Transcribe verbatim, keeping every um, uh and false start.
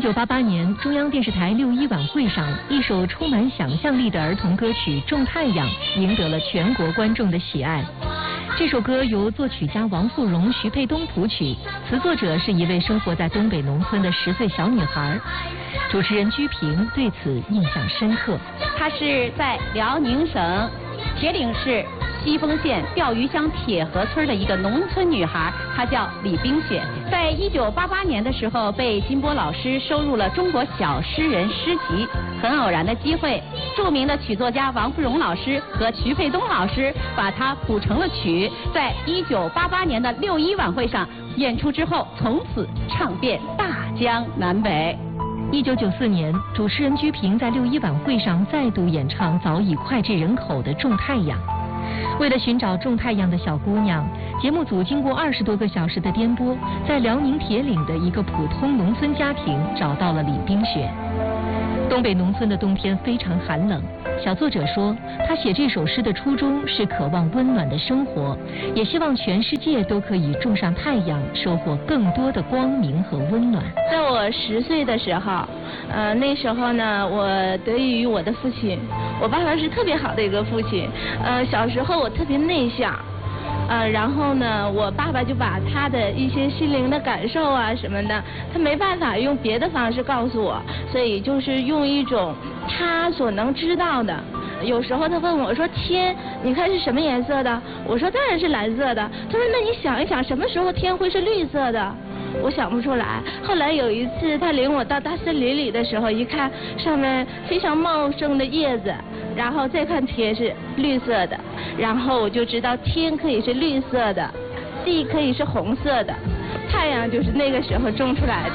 九八八年，中央电视台六一晚会上，一首充满想象力的儿童歌曲《种太阳》赢得了全国观众的喜爱。这首歌由作曲家王富荣、徐沛东谱曲，词作者是一位生活在东北农村的十岁小女孩。主持人居平对此印象深刻。 她是在辽宁省铁岭市西丰县钓鱼乡铁河村的一个农村女孩，她叫李冰雪。在一九八八年的时候，被金波老师收入了中国小诗人诗集。很偶然的机会，著名的曲作家王富荣老师和徐沛东老师把它谱成了曲，在一九八八年的六一晚会上演出之后，从此唱遍大江南北。 一九九四年，主持人居平在六一晚会上再度演唱早已脍炙人口的《种太阳》。为了寻找种太阳的小姑娘，节目组经过二十多个小时的颠簸，在辽宁铁岭的一个普通农村家庭找到了李冰雪。东北农村的冬天非常寒冷，小作者说，他写这首诗的初衷是渴望温暖的生活，也希望全世界都可以种上太阳，收获更多的光明和温暖。 在我十岁的时候，呃，那时候呢，我得益于我的父亲，我爸爸是特别好的一个父亲。呃，小时候我特别内向。呃，然后呢，我爸爸就把他的一些心灵的感受啊什么的，他没办法用别的方式告诉我，所以就是用一种他所能知道的。有时候他问我说：“天，你看是什么颜色的？”我说：“当然是蓝色的。”他说：“那你想一想，什么时候天会是绿色的？”我想不出来。后来有一次，他领我到大森林里的时候，一看上面非常茂盛的叶子，然后再看天是绿色的，然后我就知道天可以是绿色的，地可以是红色的，太阳就是那个时候种出来的。